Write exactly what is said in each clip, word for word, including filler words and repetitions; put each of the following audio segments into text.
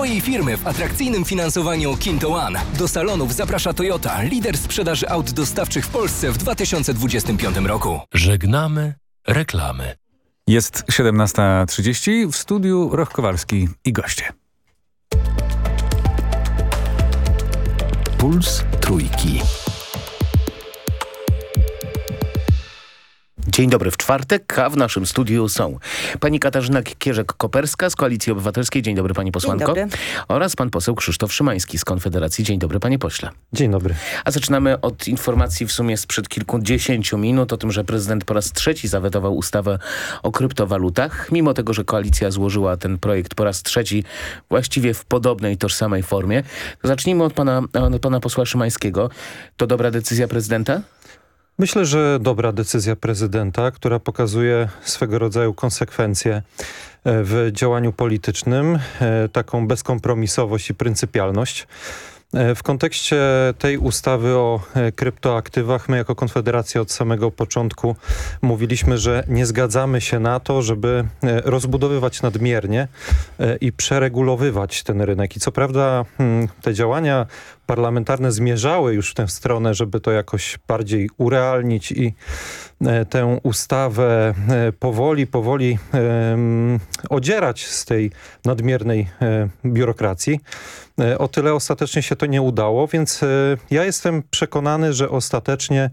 swojej firmy w atrakcyjnym finansowaniu Kinto One. Do salonów zaprasza Toyota, lider sprzedaży aut dostawczych w Polsce w dwa tysiące dwudziestym piątym roku. Żegnamy reklamy. Jest siedemnasta trzydzieści, w studiu Roch Kowalski i goście. Puls Trójki. Dzień dobry w czwartek, a w naszym studiu są pani Katarzyna Kierzek-Koperska z Koalicji Obywatelskiej. Dzień dobry pani posłanko. Dzień dobry. Oraz pan poseł Krzysztof Szymański z Konfederacji. Dzień dobry panie pośle. Dzień dobry. A zaczynamy od informacji w sumie sprzed kilkudziesięciu minut o tym, że prezydent po raz trzeci zawetował ustawę o kryptowalutach. Mimo tego, że koalicja złożyła ten projekt po raz trzeci właściwie w podobnej, tożsamej formie. To zacznijmy od pana, od pana posła Szymańskiego. To dobra decyzja prezydenta? Myślę, że dobra decyzja prezydenta, która pokazuje swego rodzaju konsekwencje w działaniu politycznym, taką bezkompromisowość i pryncypialność. W kontekście tej ustawy o kryptoaktywach my jako Konfederacja od samego początku mówiliśmy, że nie zgadzamy się na to, żeby rozbudowywać nadmiernie i przeregulowywać ten rynek. I co prawda te działania parlamentarne zmierzały już w tę stronę, żeby to jakoś bardziej urealnić i tę ustawę powoli, powoli um, odzierać z tej nadmiernej um, biurokracji. O tyle ostatecznie się to nie udało, więc ja jestem przekonany, że ostatecznie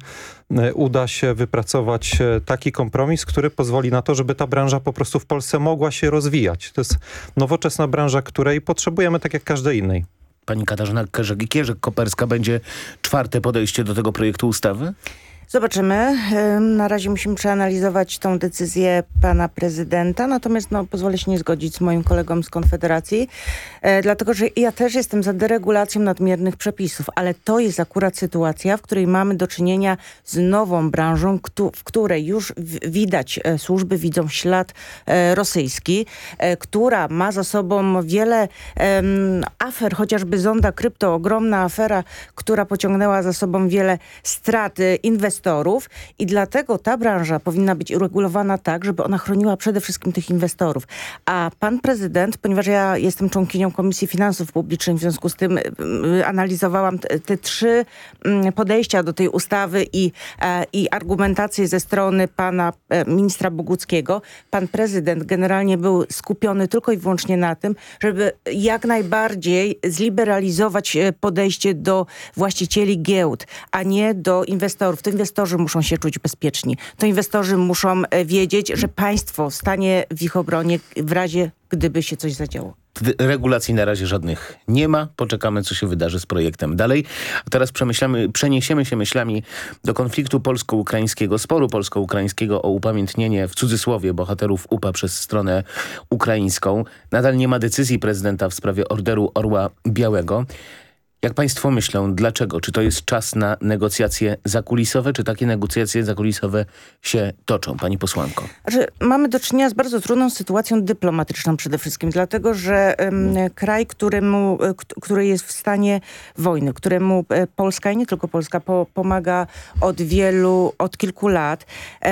uda się wypracować taki kompromis, który pozwoli na to, żeby ta branża po prostu w Polsce mogła się rozwijać. To jest nowoczesna branża, której potrzebujemy tak jak każdej innej. Pani Katarzyna Kierzek-Koperska, będzie czwarte podejście do tego projektu ustawy? Zobaczymy. Na razie musimy przeanalizować tą decyzję pana prezydenta, natomiast no, pozwolę się nie zgodzić z moim kolegą z Konfederacji, e, dlatego że ja też jestem za deregulacją nadmiernych przepisów, ale to jest akurat sytuacja, w której mamy do czynienia z nową branżą, ktu, w której już w, widać, e, służby widzą ślad e, rosyjski, e, która ma za sobą wiele e, afer, chociażby Zonda Krypto, ogromna afera, która pociągnęła za sobą wiele strat e, inwestorów, i dlatego ta branża powinna być uregulowana tak, żeby ona chroniła przede wszystkim tych inwestorów. A pan prezydent, ponieważ ja jestem członkinią Komisji Finansów Publicznych, w związku z tym y, analizowałam te, te trzy y, podejścia do tej ustawy i, e, i argumentacje ze strony pana e, ministra Boguckiego. Pan prezydent generalnie był skupiony tylko i wyłącznie na tym, żeby jak najbardziej zliberalizować podejście do właścicieli giełd, a nie do inwestorów. To inwestorzy muszą się czuć bezpieczni. To inwestorzy muszą wiedzieć, że państwo stanie w ich obronie w razie, gdyby się coś zadziało. Regulacji na razie żadnych nie ma. Poczekamy, co się wydarzy z projektem dalej. A teraz przemyślamy, przeniesiemy się myślami do konfliktu polsko-ukraińskiego, sporu polsko-ukraińskiego o upamiętnienie w cudzysłowie bohaterów U P A przez stronę ukraińską. Nadal nie ma decyzji prezydenta w sprawie Orderu Orła Białego. Jak państwo myślą, dlaczego? Czy to jest czas na negocjacje zakulisowe, czy takie negocjacje zakulisowe się toczą? Pani posłanko. Znaczy, mamy do czynienia z bardzo trudną sytuacją dyplomatyczną przede wszystkim, dlatego że um, kraj, któremu, k- który jest w stanie wojny, któremu Polska i nie tylko Polska po, pomaga od wielu, od kilku lat,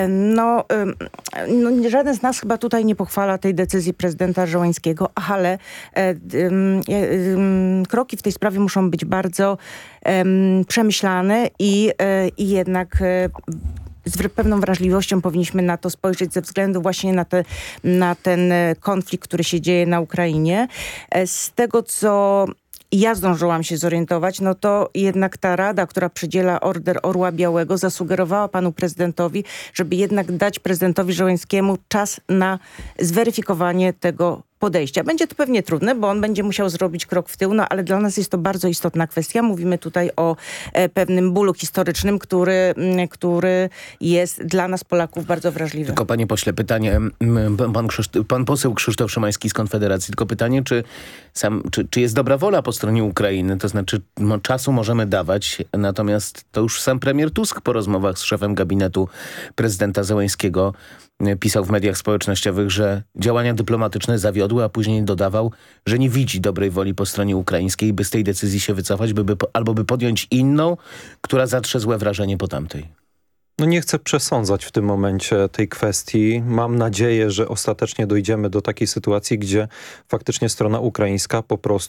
no, um, no żaden z nas chyba tutaj nie pochwala tej decyzji prezydenta Żołańskiego, ale um, um, kroki w tej sprawie muszą być bardzo um, przemyślane i, e, i jednak e, z pewną wrażliwością powinniśmy na to spojrzeć ze względu właśnie na, te, na ten konflikt, który się dzieje na Ukrainie. E, z tego, co ja zdążyłam się zorientować, no to jednak ta rada, która przydziela Order Orła Białego, zasugerowała panu prezydentowi, żeby jednak dać prezydentowi Żołańskiemu czas na zweryfikowanie tego podejścia. Będzie to pewnie trudne, bo on będzie musiał zrobić krok w tył, no ale dla nas jest to bardzo istotna kwestia. Mówimy tutaj o e, pewnym bólu historycznym, który, m, który jest dla nas Polaków bardzo wrażliwy. Tylko panie pośle, pytanie, m, pan, Krzysztof, pan poseł Krzysztof Szymański z Konfederacji, tylko pytanie, czy, sam, czy, czy jest dobra wola po stronie Ukrainy, to znaczy no, czasu możemy dawać, natomiast to już sam premier Tusk po rozmowach z szefem gabinetu prezydenta Zełenskiego pisał w mediach społecznościowych, że działania dyplomatyczne zawiodły, a później dodawał, że nie widzi dobrej woli po stronie ukraińskiej, by z tej decyzji się wycofać, by, by, albo by podjąć inną, która zatrze złe wrażenie po tamtej. No nie chcę przesądzać w tym momencie tej kwestii. Mam nadzieję, że ostatecznie dojdziemy do takiej sytuacji, gdzie faktycznie strona ukraińska po prostu